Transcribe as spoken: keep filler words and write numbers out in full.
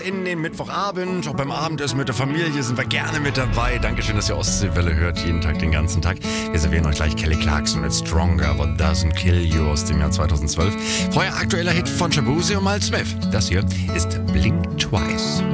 in den Mittwochabend. Auch beim Abendessen mit der Familie sind wir gerne mit dabei. Dankeschön, dass ihr Ostseewelle hört, jeden Tag, den ganzen Tag. Wir servieren euch gleich Kelly Clarkson mit Stronger, What Doesn't Kill You aus dem Jahr zweitausendzwölf. Vorher aktueller Hit von Shabuzi und Miles Smith. Das hier ist Blink Twice.